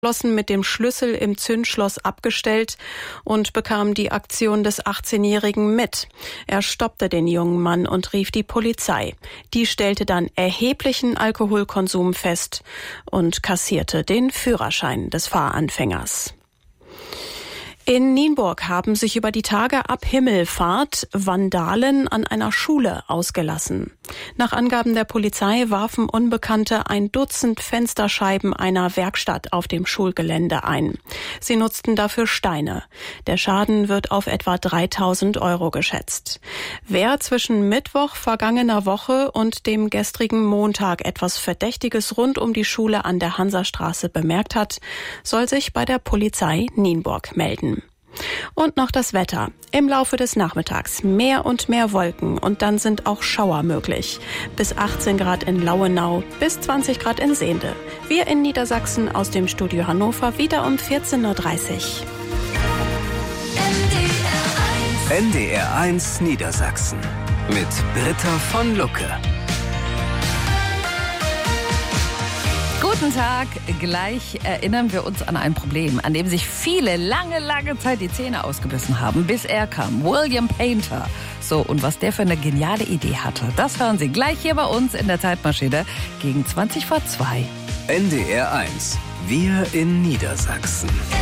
mit dem Schlüssel im Zündschloss abgestellt und bekam die Aktion des 18-Jährigen mit. Er stoppte den jungen Mann und rief die Polizei. Die stellte dann erheblichen Alkoholkonsum fest und kassierte den Führerschein des Fahranfängers. In Nienburg haben sich über die Tage ab Himmelfahrt Vandalen an einer Schule ausgelassen. Nach Angaben der Polizei warfen Unbekannte ein Dutzend Fensterscheiben einer Werkstatt auf dem Schulgelände ein. Sie nutzten dafür Steine. Der Schaden wird auf etwa 3.000 € geschätzt. Wer zwischen Mittwoch vergangener Woche und dem gestrigen Montag etwas Verdächtiges rund um die Schule an der Hansastraße bemerkt hat, soll sich bei der Polizei Nienburg melden. Und noch das Wetter. Im Laufe des Nachmittags mehr und mehr Wolken und dann sind auch Schauer möglich. Bis 18 Grad in Lauenau, bis 20 Grad in Sehnde. Wir in Niedersachsen aus dem Studio Hannover wieder um 14.30 Uhr. NDR 1 Niedersachsen mit Britta von Lucke. Guten Tag. Gleich erinnern wir uns an ein Problem, an dem sich viele lange Zeit die Zähne ausgebissen haben, bis er kam. William Painter. So, und was der für eine geniale Idee hatte, das hören Sie gleich hier bei uns in der Zeitmaschine gegen 2:20. NDR 1. Wir in Niedersachsen.